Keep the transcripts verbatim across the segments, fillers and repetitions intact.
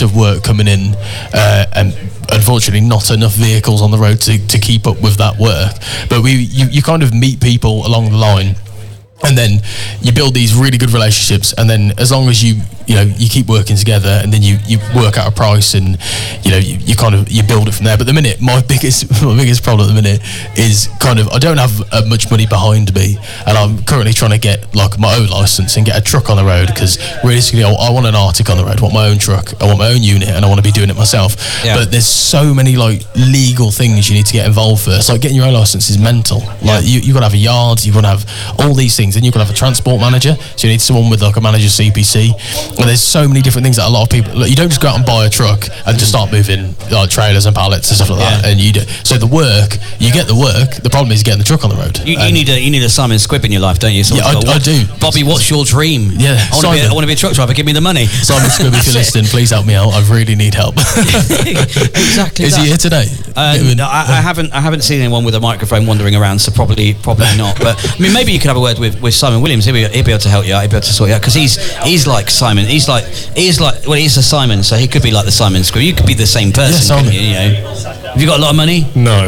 lot of work coming in, uh, and unfortunately not enough vehicles on the road to, to keep up with that work. But we, you, you kind of meet people along the line, and then you build these really good relationships, and then as long as you you know you keep working together, and then you, you work out a price, and you know you, you kind of you build it from there. But the minute my biggest my biggest problem at the minute is kind of I don't have uh, much money behind me, and I'm currently trying to get like my own license and get a truck on the road, because realistically I, I want an Arctic on the road, I want my own truck, I want my own unit, and I want to be doing it myself. Yeah. But there's so many like legal things you need to get involved first. Like getting your own license is mental. Like you you got to have a yard, you got to have all these things. Then you've got to have a transport manager, so you need someone with like a manager C P C. And there's so many different things that a lot of people, like, you don't just go out and buy a truck and just start moving like trailers and pallets and stuff like yeah. that. And you do, so the work, you get the work. The problem is getting the truck on the road. You, you need a you need a Simon Squibb in your life, don't you? Yeah, I, go, I do. Bobby, what's your dream? Yeah, I want to be I want to be a truck driver. Give me the money. Simon Squibb, if you're listening, please help me out. I really need help. Exactly. Is that. he here today? Um, no, I, I haven't. I haven't seen anyone with a microphone wandering around, so probably, probably not. But I mean, maybe you could have a word with, with Simon Williams. He'll be, he'll be able to help you out. He'll be able to sort you out, because he's he's like Simon. He's like he's like well, he's a Simon, so he could be like the Simon Squibb. You could be the same person. Yeah, couldn't you, you know? Have you got a lot of money? No.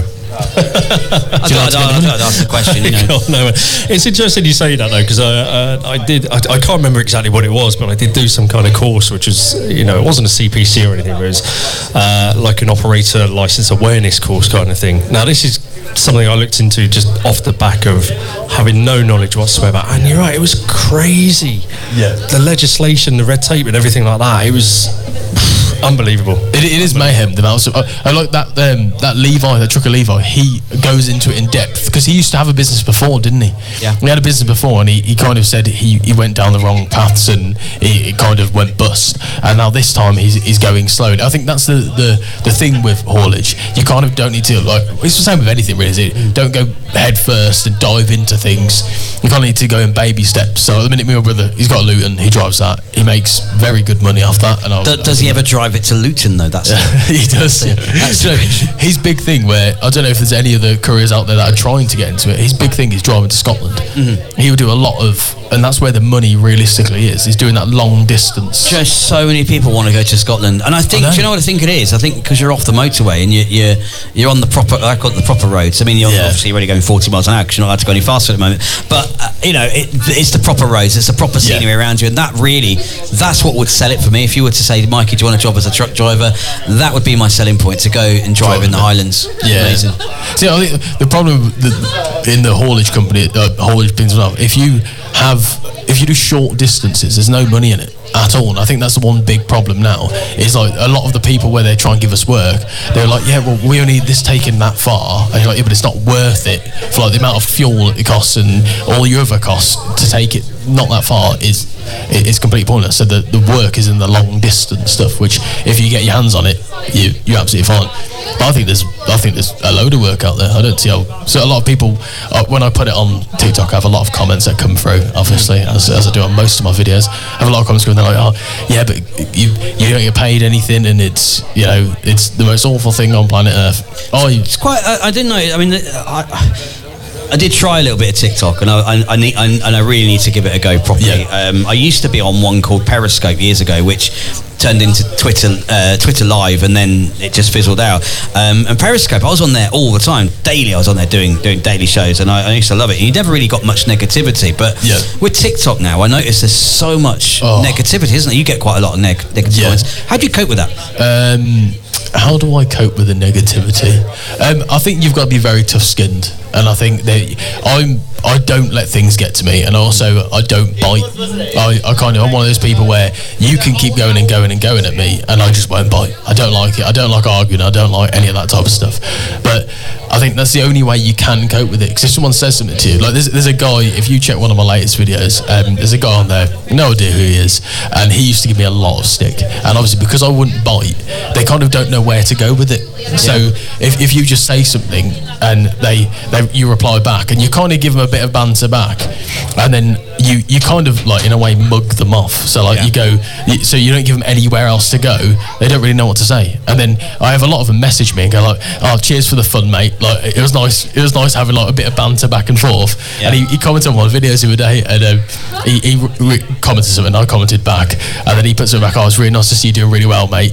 I don't, I don't ask the question. You know. God, no. It's interesting you say that though, because I, uh, I did. I, I can't remember exactly what it was, but I did do some kind of course, which was, you know, it wasn't a C P C or anything, but it was uh, like an operator license awareness course kind of thing. Now this is something I looked into just off the back of having no knowledge whatsoever, and you're right, it was crazy. Yeah, the legislation, the red tape, and everything like that. It was unbelievable. It, it is mayhem. The amount of, I, I like that um, that Levi, that trucker Levi. He goes into it in depth, because he used to have a business before, didn't he? Yeah. He had a business before, and he, he kind of said he, he went down the wrong paths, and he, it kind of went bust. And now this time he's he's going slowly. I think that's the, the, the thing with haulage. You kind of don't need to, like, it's the same with anything really, is it? Don't go head first and dive into things. You kind of need to go in baby steps. So at the minute, my brother, he's got a Luton, he drives that. He makes very good money off that. And I, does, does he ever drive it to Luton though? That's yeah, he does. Yeah. That's you know, his big thing, where I don't know if there's any other couriers out there that are trying to get into it. His big thing is driving to Scotland. Mm-hmm. He would do a lot of, and that's where the money realistically is. He's doing that long distance. Just so many people want to go to Scotland, and I think, I do you know what I think it is? I think because you're off the motorway and you're you're, you're on the proper, I call it the proper roads. I mean, you're yeah. obviously already going forty miles an hour because you're not allowed to go any faster at the moment. But uh, you know, it, it's the proper roads. It's the proper scenery yeah. around you, and that really, that's what would sell it for me. If you were to say, Mikey, do you want a job as a truck driver? That would be my selling point, to go and drive, drive in the Highlands. Yeah. Amazing. See, I think the problem the, in the haulage company, uh, haulage things as well, if you have, if you do short distances, there's no money in it at all. And I think that's the one big problem now, is like a lot of the people where they try and give us work, they're like, yeah, well, we only need this taken that far, and you're like, yeah, but it's not worth it for like the amount of fuel it costs and all your other costs to take it not that far is it's completely pointless. So the, the work is in the long distance stuff, which if you get your hands on it, you you're absolutely fine. But I think there's I think there's a load of work out there. I don't see how. So a lot of people, uh, when I put it on TikTok, I have a lot of comments that come through. Obviously, as, as I do on most of my videos, I have a lot of comments going. They're like, oh yeah, but you you don't get paid anything, and it's you know it's the most awful thing on planet Earth. Oh, you, it's quite. I, I didn't know. I mean, I. I did try a little bit of TikTok, and I, I, I need, I, and I really need to give it a go properly. Yeah. Um, I used to be on one called Periscope years ago, which turned into Twitter, uh, Twitter Live, and then it just fizzled out. Um, and Periscope, I was on there all the time, daily. I was on there doing doing daily shows, and I, I used to love it. And you never really got much negativity, but yeah. with TikTok now, I notice there's so much oh. negativity, isn't there? You get quite a lot of neg- negative yeah. comments. How do you cope with that? Um, how do I cope with the negativity? Um, I think you've got to be very tough-skinned, and I think that I'm I don't let things get to me, and also I don't bite. I, I kind of I'm one of those people where you can keep going and going and going at me, and I just won't bite. I don't like it. I don't like arguing. I don't like any of that type of stuff. But I think that's the only way you can cope with it. Because if someone says something to you, like there's, there's a guy. If you check one of my latest videos, um, there's a guy on there. No idea who he is, and he used to give me a lot of stick. And obviously because I wouldn't bite, they kind of don't know where to go with it. Yeah. So if, if you just say something and they, they you reply back, and you kind of give them a bit of banter back, and then you you kind of like in a way mug them off. So like yeah. you go, you, so you don't give them anywhere else to go. They don't really know what to say. And then I have a lot of them message me and go like, "Oh, cheers for the fun, mate. Like it was nice. It was nice having like a bit of banter back and forth." Yeah. And he, he commented on one videos the other day, and um, he, he re- re- commented something, and I commented back, and then he put something back. "Oh, it's really nice to see you doing really well, mate.